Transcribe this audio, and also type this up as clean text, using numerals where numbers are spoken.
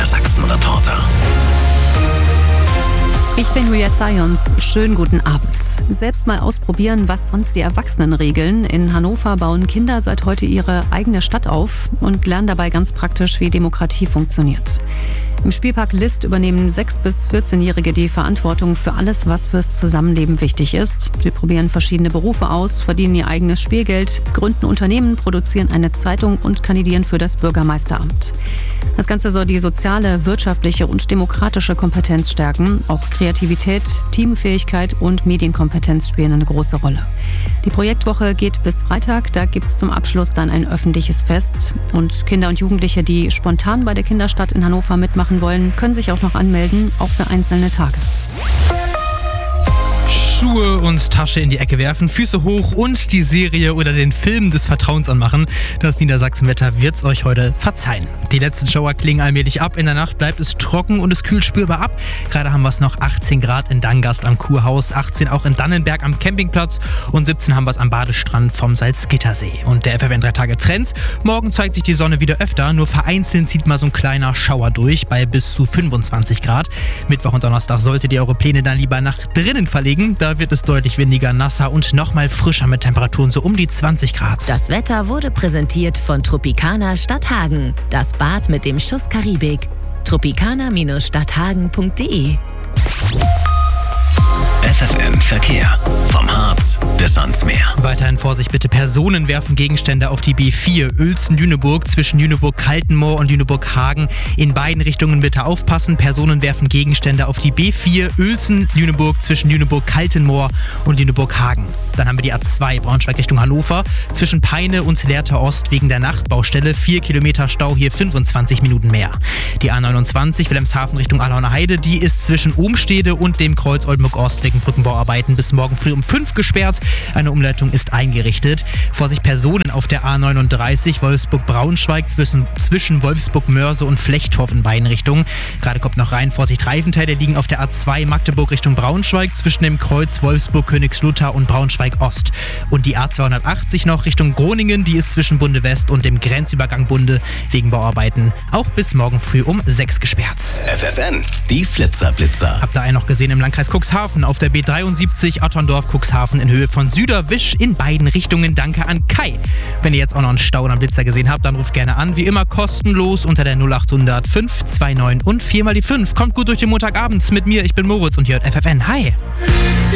Sachsen-Reporter. Ich bin Julia Zayons. Schönen guten Abend. Selbst mal ausprobieren, was sonst die Erwachsenen regeln. In Hannover bauen Kinder seit heute ihre eigene Stadt auf und lernen dabei ganz praktisch, wie Demokratie funktioniert. Im Spielpark List übernehmen 6- bis 14-Jährige die Verantwortung für alles, was fürs Zusammenleben wichtig ist. Sie probieren verschiedene Berufe aus, verdienen ihr eigenes Spielgeld, gründen Unternehmen, produzieren eine Zeitung und kandidieren für das Bürgermeisteramt. Das Ganze soll die soziale, wirtschaftliche und demokratische Kompetenz stärken. Auch Kreativität, Teamfähigkeit und Medienkompetenz spielen eine große Rolle. Die Projektwoche geht bis Freitag. Da gibt es zum Abschluss dann ein öffentliches Fest. Und Kinder und Jugendliche, die spontan bei der Kinderstadt in Hannover mitmachen wollen, können sich auch noch anmelden, auch für einzelne Tage. Schuhe und Tasche in die Ecke werfen, Füße hoch und die Serie oder den Film des Vertrauens anmachen. Das Niedersachsenwetter wird's euch heute verzeihen. Die letzten Schauer klingen allmählich ab. In der Nacht bleibt es trocken und es kühlt spürbar ab. Gerade haben wir es noch 18 Grad in Dangast am Kurhaus, 18 auch in Dannenberg am Campingplatz und 17 haben wir es am Badestrand vom Salzgittersee. Und der FFN 3 Tage Trend. Morgen zeigt sich die Sonne wieder öfter, nur vereinzelt zieht mal so ein kleiner Schauer durch bei bis zu 25 Grad. Mittwoch und Donnerstag solltet ihr eure Pläne dann lieber nach drinnen verlegen. Da wird es deutlich windiger, nasser und nochmal frischer mit Temperaturen so um die 20 Grad. Das Wetter wurde präsentiert von Tropicana Stadthagen. Das Bad mit dem Schuss Karibik. tropicana-stadthagen.de FFN Verkehr. Vom Harz bis ans Meer. Weiterhin Vorsicht bitte, Personen werfen Gegenstände auf die B4 Uelzen-Lüneburg zwischen Lüneburg-Kaltenmoor und Lüneburg-Hagen. In beiden Richtungen bitte aufpassen. Personen werfen Gegenstände auf die B4 Uelzen-Lüneburg zwischen Lüneburg-Kaltenmoor und Lüneburg-Hagen. Dann haben wir die A2 Braunschweig Richtung Hannover zwischen Peine und Lehrter Ost wegen der Nachtbaustelle. 4 Kilometer Stau, hier 25 Minuten mehr. Die A29 Wilhelmshaven Richtung Alauner Heide, die ist zwischen Ohmstede und dem Kreuz Oldenburg-Ost wegen Brückenbauarbeiten bis morgen früh um 5 gesperrt. Eine Umleitung ist eingerichtet. Vorsicht Personen auf der A39 Wolfsburg-Braunschweig zwischen Wolfsburg-Mörse und Flechthof in beiden Richtungen. Gerade kommt noch rein, Vorsicht Reifenteile liegen auf der A2 Magdeburg Richtung Braunschweig zwischen dem Kreuz Wolfsburg-Königslutter und Braunschweig-Ost. Und die A280 noch Richtung Groningen, die ist zwischen Bunde West und dem Grenzübergang Bunde wegen Bauarbeiten auch bis morgen früh um 6 gesperrt. FFN, die Flitzer-Blitzer. Habt ihr einen noch gesehen im Landkreis Cuxhaven auf der B73 Otterndorf-Cuxhaven in Höhe von Süderwisch in beiden Richtungen. Danke an Kai. Wenn ihr jetzt auch noch einen Stau oder einen Blitzer gesehen habt, dann ruft gerne an. Wie immer kostenlos unter der 0800 529 und 4 mal die 5. Kommt gut durch den Montagabend mit mir. Ich bin Moritz und ihr hört FFN. Hi.